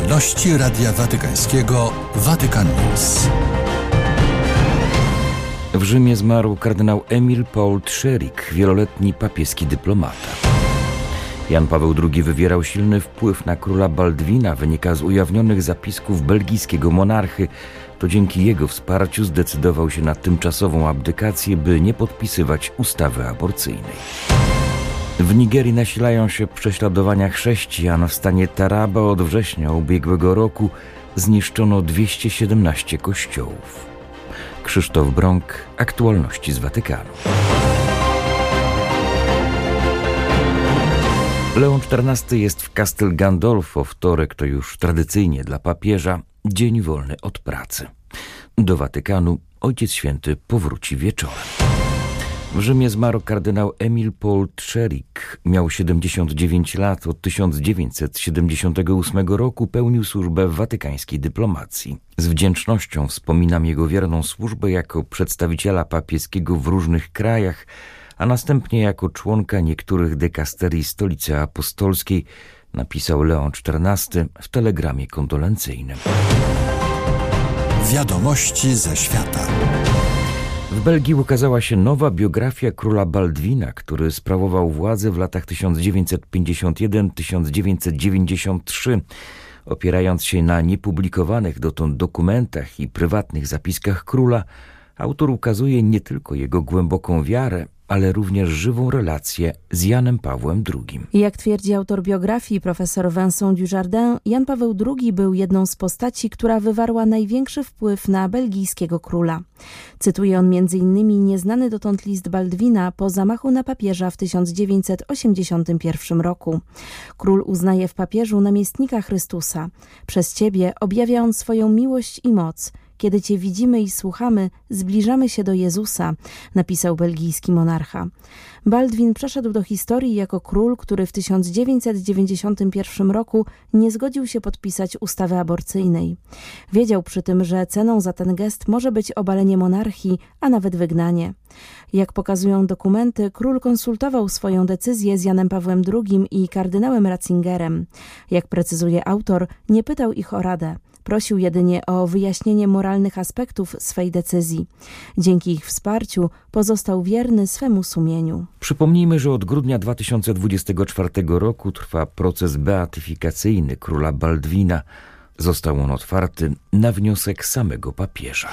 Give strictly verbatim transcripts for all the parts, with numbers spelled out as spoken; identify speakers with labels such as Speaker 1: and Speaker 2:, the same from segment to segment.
Speaker 1: Aktualności Radia Watykańskiego Vatican News.
Speaker 2: W Rzymie zmarł kardynał Emil Paul Trzerik, wieloletni papieski dyplomata. Jan Paweł drugi wywierał silny wpływ na króla Baldwina, wynika z ujawnionych zapisków belgijskiego monarchy. To dzięki jego wsparciu zdecydował się na tymczasową abdykację, by nie podpisywać ustawy aborcyjnej. W Nigerii nasilają się prześladowania chrześcijan. W stanie Taraba od września ubiegłego roku zniszczono dwieście siedemnaście kościołów. Krzysztof Brąk, aktualności z Watykanu. Leon czternasty jest w Castel Gandolfo. Wtorek to już tradycyjnie dla papieża dzień wolny od pracy. Do Watykanu Ojciec Święty powróci wieczorem. W Rzymie zmarł kardynał Emil Paul Trzerik. Miał siedemdziesiąt dziewięć lat. Od tysiąc dziewięćset siedemdziesiątego ósmego roku pełnił służbę w watykańskiej dyplomacji. Z wdzięcznością wspominam jego wierną służbę jako przedstawiciela papieskiego w różnych krajach, a następnie jako członka niektórych dekasterii Stolicy Apostolskiej, napisał Leon czternasty w telegramie kondolencyjnym.
Speaker 1: Wiadomości ze świata.
Speaker 2: W Belgii ukazała się nowa biografia króla Baldwina, który sprawował władzę w latach tysiąc dziewięćset pięćdziesiąt jeden do tysiąc dziewięćset dziewięćdziesiąt trzy. Opierając się na niepublikowanych dotąd dokumentach i prywatnych zapiskach króla, autor ukazuje nie tylko jego głęboką wiarę, ale również żywą relację z Janem Pawłem drugim.
Speaker 3: Jak twierdzi autor biografii, profesor Vincent Dujardin, Jan Paweł drugi był jedną z postaci, która wywarła największy wpływ na belgijskiego króla. Cytuje on między innymi nieznany dotąd list Baldwina po zamachu na papieża w tysiąc dziewięćset osiemdziesiątym pierwszym roku. Król uznaje w papieżu namiestnika Chrystusa. Przez ciebie objawia on swoją miłość i moc. Kiedy cię widzimy i słuchamy, zbliżamy się do Jezusa, napisał belgijski monarcha. Baldwin przeszedł do historii jako król, który w tysiąc dziewięćset dziewięćdziesiątym pierwszym roku nie zgodził się podpisać ustawy aborcyjnej. Wiedział przy tym, że ceną za ten gest może być obalenie monarchii, a nawet wygnanie. Jak pokazują dokumenty, król konsultował swoją decyzję z Janem Pawłem drugim i kardynałem Ratzingerem. Jak precyzuje autor, nie pytał ich o radę. Prosił jedynie o wyjaśnienie moralnych aspektów swej decyzji. Dzięki ich wsparciu pozostał wierny swemu sumieniu.
Speaker 2: Przypomnijmy, że od grudnia dwa tysiące dwudziestego czwartego roku trwa proces beatyfikacyjny króla Baldwina. Został on otwarty na wniosek samego papieża.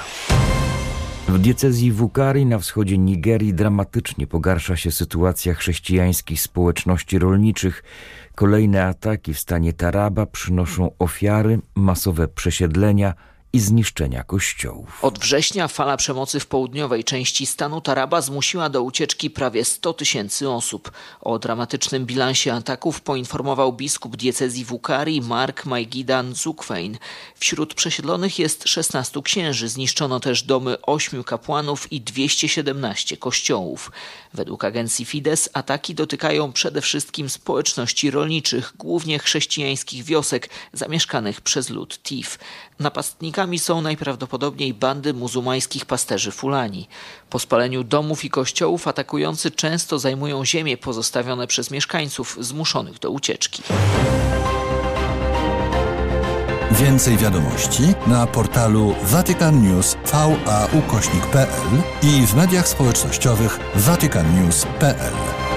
Speaker 2: W diecezji Wukari na wschodzie Nigerii dramatycznie pogarsza się sytuacja chrześcijańskich społeczności rolniczych. Kolejne ataki w stanie Taraba przynoszą ofiary, masowe przesiedlenia i zniszczenia kościołów.
Speaker 4: Od września fala przemocy w południowej części stanu Taraba zmusiła do ucieczki prawie sto tysięcy osób. O dramatycznym bilansie ataków poinformował biskup diecezji Wukari Mark Maigida Nzukwein. Wśród przesiedlonych jest szesnastu księży. Zniszczono też domy ośmiu kapłanów i dwieście siedemnaście kościołów. Według agencji Fides ataki dotykają przede wszystkim społeczności rolniczych, głównie chrześcijańskich wiosek zamieszkanych przez lud Tif. Napastnikami są najprawdopodobniej bandy muzułmańskich pasterzy Fulani. Po spaleniu domów i kościołów atakujący często zajmują ziemie pozostawione przez mieszkańców zmuszonych do ucieczki.
Speaker 1: Więcej wiadomości na portalu Vatican News V A ukośnik kropka p l i w mediach społecznościowych vatican news kropka p l.